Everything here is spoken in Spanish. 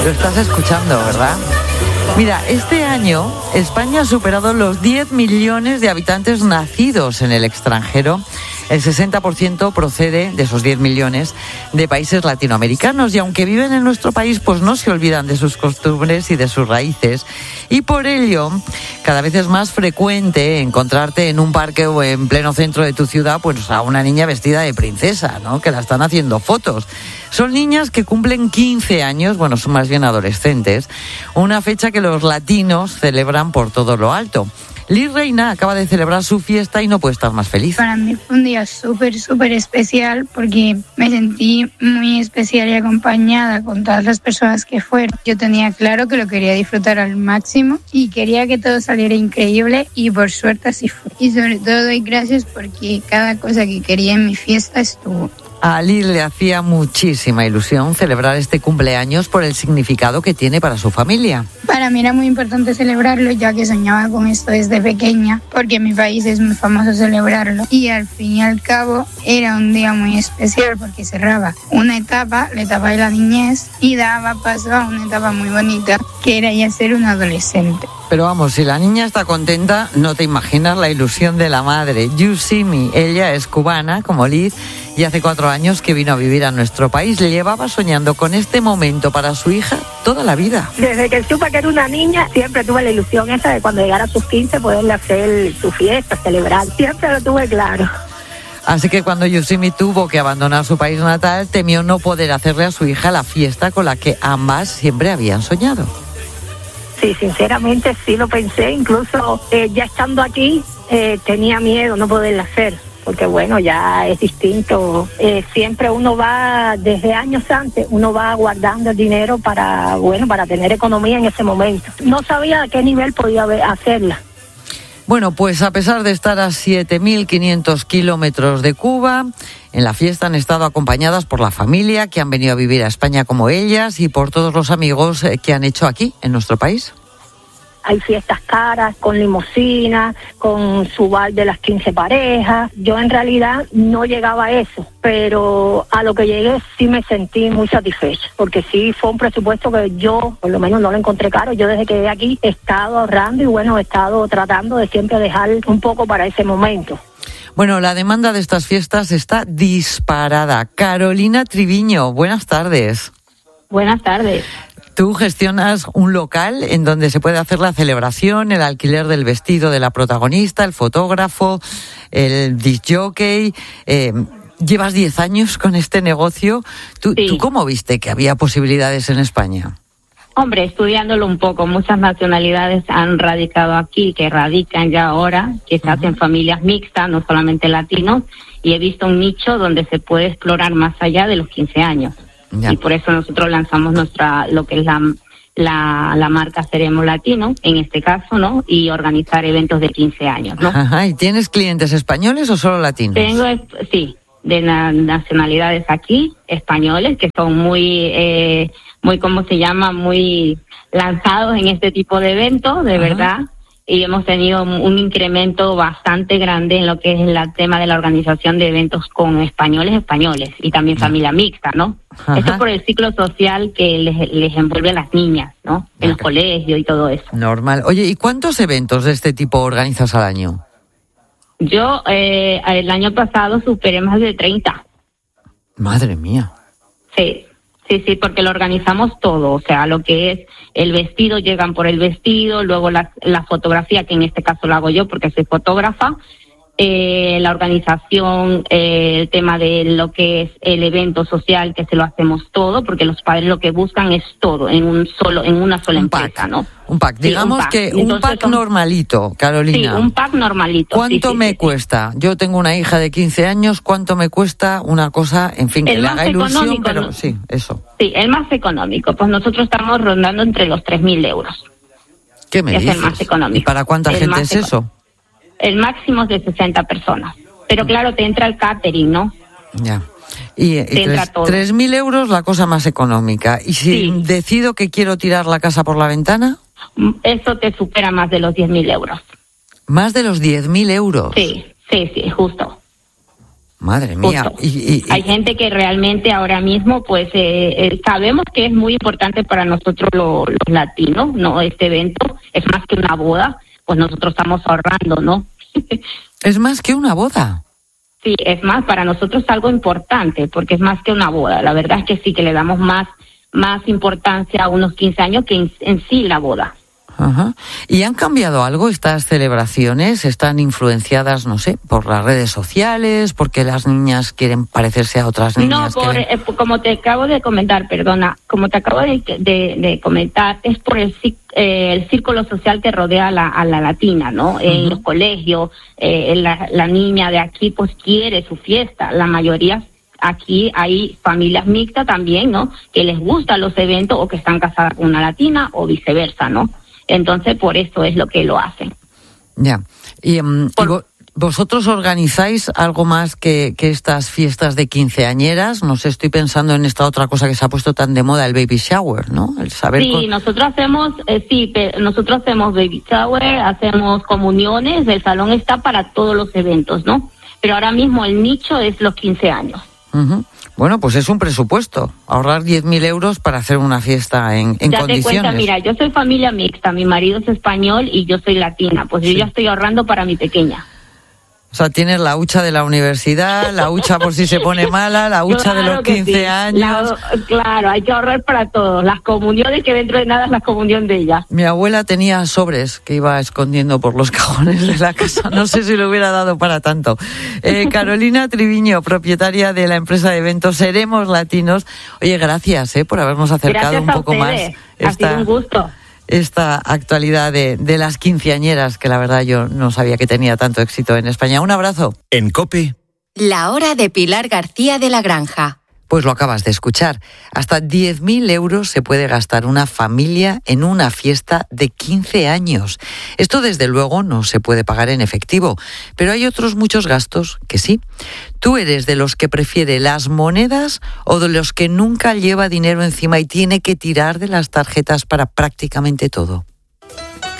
Lo estás escuchando, ¿verdad? Mira, este año España ha superado los 10 millones de habitantes nacidos en el extranjero. El 60% procede de esos 10 millones de países latinoamericanos y aunque viven en nuestro país, pues no se olvidan de sus costumbres y de sus raíces. Y por ello, cada vez es más frecuente encontrarte en un parque o en pleno centro de tu ciudad, pues a una niña vestida de princesa, ¿no? Que la están haciendo fotos. Son niñas que cumplen 15 años, bueno, son más bien adolescentes, una fecha que los latinos celebran por todo lo alto. Liz Reina acaba de celebrar su fiesta y no puede estar más feliz. Para mí fue un día súper especial porque me sentí muy especial y acompañada con todas las personas que fueron. Yo tenía claro que lo quería disfrutar al máximo y quería que todo saliera increíble y por suerte así fue. Y sobre todo doy gracias porque cada cosa que quería en mi fiesta estuvo. A Liz le hacía muchísima ilusión celebrar este cumpleaños por el significado que tiene para su familia. Para mí era muy importante celebrarlo, ya que soñaba con esto desde pequeña, porque en mi país es muy famoso celebrarlo. Y al fin y al cabo era un día muy especial porque cerraba una etapa, la etapa de la niñez, y daba paso a una etapa muy bonita, que era ya ser un adolescente. Pero vamos, si la niña está contenta, no te imaginas la ilusión de la madre. Yusimi, ella es cubana, como Liz, y hace 4 años que vino a vivir a nuestro país. Le llevaba soñando con este momento para su hija toda la vida. Desde que supe que era una niña, siempre tuve la ilusión esa de cuando llegara a sus 15 poderle hacer su fiesta, celebrar. Siempre lo tuve claro. Así que cuando Yusimi tuvo que abandonar su país natal, temió no poder hacerle a su hija la fiesta con la que ambas siempre habían soñado. Sí, sinceramente sí lo pensé, incluso ya estando aquí tenía miedo no poderla hacer, porque bueno, ya es distinto. Siempre uno va, desde años antes, uno va guardando el dinero para tener economía en ese momento. No sabía a qué nivel podía hacerla. Bueno, pues a pesar de estar a 7.500 kilómetros de Cuba, en la fiesta han estado acompañadas por la familia que han venido a vivir a España como ellas y por todos los amigos que han hecho aquí, en nuestro país. Hay fiestas caras, con limusina, con su bar de las 15 parejas. Yo en realidad no llegaba a eso, pero a lo que llegué sí me sentí muy satisfecha, porque sí fue un presupuesto que yo, por lo menos, no lo encontré caro. Yo desde que llegué aquí he estado ahorrando y bueno, he estado tratando de siempre dejar un poco para ese momento. Bueno, la demanda de estas fiestas está disparada. Carolina Triviño, buenas tardes. Buenas tardes. Tú gestionas un local en donde se puede hacer la celebración, el alquiler del vestido de la protagonista, el fotógrafo, el disc jockey. Llevas 10 años con este negocio. ¿Tú cómo viste que había posibilidades en España? Hombre, estudiándolo un poco, muchas nacionalidades han radicado aquí, que radican ya ahora, que se hacen familias mixtas, no solamente latinos, y he visto un nicho donde se puede explorar más allá de los 15 años. Ya. Y por eso nosotros lanzamos lo que es la marca Seremos Latino, en este caso, ¿no? Y organizar eventos de 15 años, ¿no? Ajá, ¿y tienes clientes españoles o solo latinos? Tengo, sí, de nacionalidades aquí, españoles, que son muy, ¿cómo se llama? Muy lanzados en este tipo de eventos, de verdad. Y hemos tenido un incremento bastante grande en lo que es el tema de la organización de eventos con españoles y también familia mixta, ¿no? Ajá. Esto es por el ciclo social que les envuelve a las niñas, ¿no? El colegio y todo eso. Normal. Oye, ¿y cuántos eventos de este tipo organizas al año? Yo el año pasado superé más de 30. Madre mía. Sí. Sí, porque lo organizamos todo, o sea, lo que es el vestido, llegan por el vestido, luego la fotografía, que en este caso la hago yo porque soy fotógrafa, la organización, el tema de lo que es el evento social, que se lo hacemos todo, porque los padres lo que buscan es todo en una sola empresa, ¿no? Un pack, digamos que un pack normalito, Carolina. Sí, un pack normalito. ¿Cuánto me cuesta? Yo tengo una hija de 15 años, ¿cuánto me cuesta una cosa, en fin, que le haga ilusión, pero ¿no? Sí, eso. Sí, el más económico, pues nosotros estamos rondando entre los 3.000 euros. ¿Qué me dices? Es el más económico. ¿Y para cuánta gente es eso? El máximo es de 60 personas. Pero claro, te entra el catering, ¿no? Ya. Y 3.000 euros la cosa más económica. ¿Y si decido que quiero tirar la casa por la ventana? Eso te supera más de los 10.000 euros. ¿Más de los 10.000 euros? Sí, justo. Madre mía. Hay gente que realmente ahora mismo, pues, sabemos que es muy importante para nosotros los latinos, ¿no? Este evento es más que una boda, pues nosotros estamos ahorrando, ¿no? ¿Es más que una boda? Sí, es más, para nosotros es algo importante, porque es más que una boda. La verdad es que sí, que le damos más importancia a unos 15 años que en sí la boda. Ajá. ¿Y han cambiado algo estas celebraciones? ¿Están influenciadas, no sé, por las redes sociales? ¿Porque las niñas quieren parecerse a otras niñas? No, como te acabo de comentar, como te acabo de comentar, es por el círculo social que rodea a la latina, ¿no? En los colegios, la niña de aquí pues quiere su fiesta. La mayoría aquí hay familias mixtas también, ¿no? Que les gustan los eventos o que están casadas con una latina o viceversa, ¿no? Entonces, por eso es lo que lo hacen. Ya. ¿Y vosotros organizáis algo más que estas fiestas de quinceañeras? No sé, estoy pensando en esta otra cosa que se ha puesto tan de moda, el baby shower, ¿no? El saber. Sí, nosotros hacemos baby shower, hacemos comuniones, el salón está para todos los eventos, ¿no? Pero ahora mismo el nicho es los 15 años. Uh-huh. Bueno, pues es un presupuesto, ahorrar 10.000 euros para hacer una fiesta en ya condiciones. Te cuenta, mira, yo soy familia mixta, mi marido es español y yo soy latina, pues sí. Yo ya estoy ahorrando para mi pequeña. O sea, tienes la hucha de la universidad, la hucha por si se pone mala, la hucha de los 15 años. Claro, hay que ahorrar para todo. Las comuniones, que dentro de nada es la comunión de ella. Mi abuela tenía sobres que iba escondiendo por los cajones de la casa. No sé si le hubiera dado para tanto. Carolina Triviño, propietaria de la empresa de eventos Seremos Latinos. Oye, gracias por habernos acercado un poco más. Ha sido un gusto. Esta actualidad de las quinceañeras, que la verdad yo no sabía que tenía tanto éxito en España. Un abrazo. En COPE. La hora de Pilar García de la Granja. Pues lo acabas de escuchar. Hasta 10.000 euros se puede gastar una familia en una fiesta de 15 años. Esto, desde luego, no se puede pagar en efectivo, pero hay otros muchos gastos que sí. ¿Tú eres de los que prefiere las monedas o de los que nunca lleva dinero encima y tiene que tirar de las tarjetas para prácticamente todo?